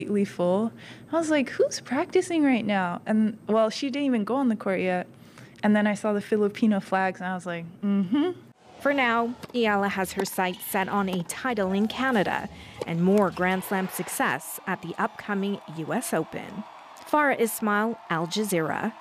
completely full. I was like, who's practicing right now? And well, she didn't even go on the court yet. And then I saw the Filipino flags and I was like, For now, Ayala has her sights set on a title in Canada and more Grand Slam success at the upcoming U.S. Open. Farah Ismail, Al Jazeera.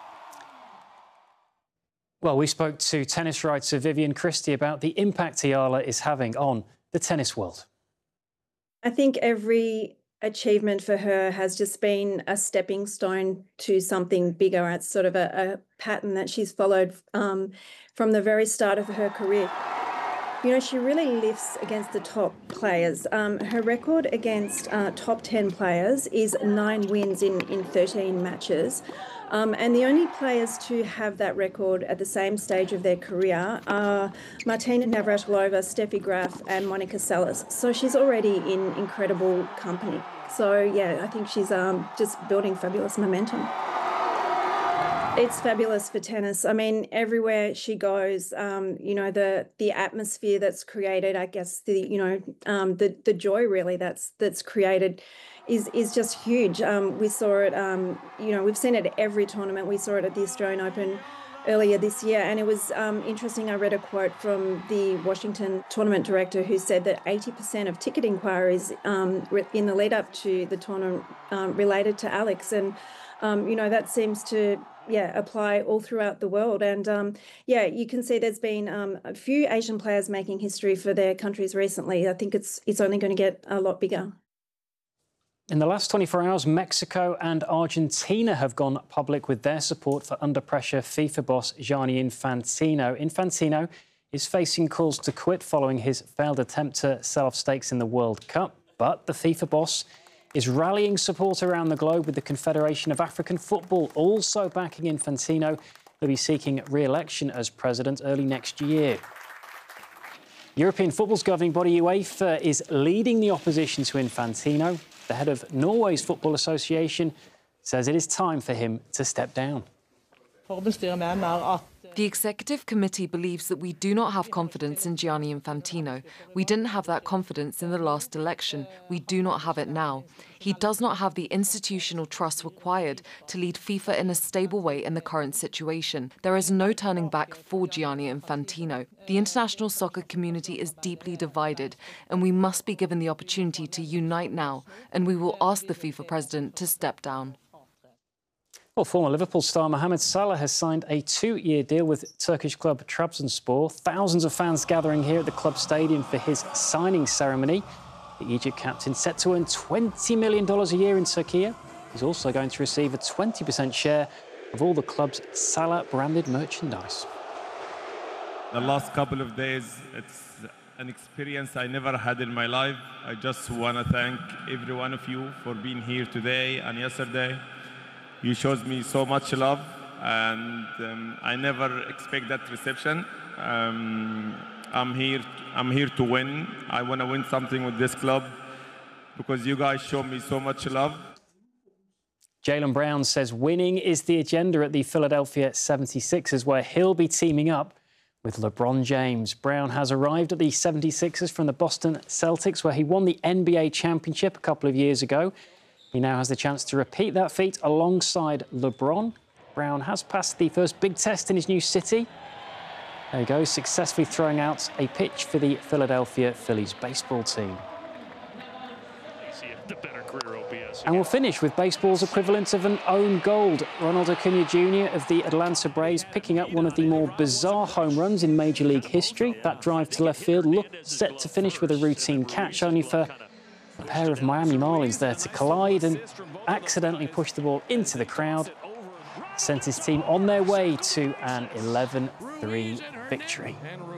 Well, we spoke to tennis writer Vivian Christie about the impact Ayala is having on the tennis world. I think every achievement for her has just been a stepping stone to something bigger. It's sort of a pattern that she's followed from the very start of her career. You know, she really lifts against the top players. Her record against top 10 players is 9 wins in 13 matches. And the only players to have that record at the same stage of their career are Martina Navratilova, Steffi Graf and Monica Seles. So she's already in incredible company. So, yeah, I think she's just building fabulous momentum. It's fabulous for tennis. I mean, everywhere she goes, you know, the atmosphere that's created, I guess, the joy really that's created is just huge. We saw it, you know, we've seen it at every tournament. We saw it at the Australian Open earlier this year, and it was interesting. I read a quote from the Washington tournament director who said that 80% of ticket inquiries in the lead up to the tournament related to Alex, and you know, that seems to apply all throughout the world. And you can see there's been a few Asian players making history for their countries recently. I think it's only going to get a lot bigger. In the last 24 hours, Mexico and Argentina have gone public with their support for under-pressure FIFA boss Gianni Infantino. Infantino is facing calls to quit following his failed attempt to sell off stakes in the World Cup. But the FIFA boss is rallying support around the globe, with the Confederation of African Football also backing Infantino. He'll be seeking re-election as president early next year. European football's governing body UEFA is leading the opposition to Infantino. The head of Norway's Football Association says it is time for him to step down. The Executive Committee believes that we do not have confidence in Gianni Infantino. We didn't have that confidence in the last election. We do not have it now. He does not have the institutional trust required to lead FIFA in a stable way in the current situation. There is no turning back for Gianni Infantino. The international soccer community is deeply divided, and we must be given the opportunity to unite now, and we will ask the FIFA president to step down. Well, former Liverpool star Mohamed Salah has signed a 2-year deal with Turkish club Trabzonspor. Thousands of fans gathering here at the club stadium for his signing ceremony. The Egypt captain set to earn $20 million a year in Turkey. He's also going to receive a 20% share of all the club's Salah-branded merchandise. The last couple of days, it's an experience I never had in my life. I just want to thank every one of you for being here today and yesterday. You showed me so much love, and I never expect that reception. I'm here to win. I want to win something with this club because you guys show me so much love. Jaylen Brown says winning is the agenda at the Philadelphia 76ers, where he'll be teaming up with LeBron James. Brown has arrived at the 76ers from the Boston Celtics, where he won the NBA championship a couple of years ago. He now has the chance to repeat that feat alongside LeBron. Brown has passed the first big test in his new city. There he goes, successfully throwing out a pitch for the Philadelphia Phillies baseball team. And we'll finish with baseball's equivalent of an own goal. Ronald Acuna Jr. of the Atlanta Braves picking up one of the more bizarre home runs in Major League history. That drive to left field looked set to finish with a routine catch, only for a pair of Miami Marlins there to collide and accidentally push the ball into the crowd. Sent his team on their way to an 11-3 victory.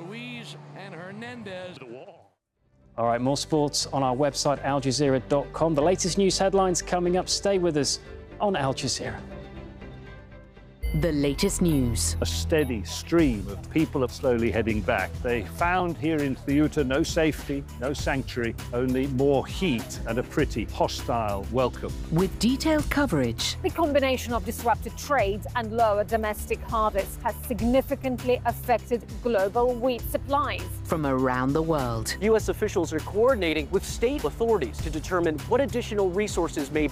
All right, more sports on our website, aljazeera.com. The latest news headlines coming up. Stay with us on Al Jazeera. The latest news. A steady stream of people are slowly heading back. They found here in Ceuta no safety, no sanctuary, only more heat and a pretty hostile welcome. With detailed coverage. The combination of disrupted trade and lower domestic harvests has significantly affected global wheat supplies. From around the world. U.S. officials are coordinating with state authorities to determine what additional resources may be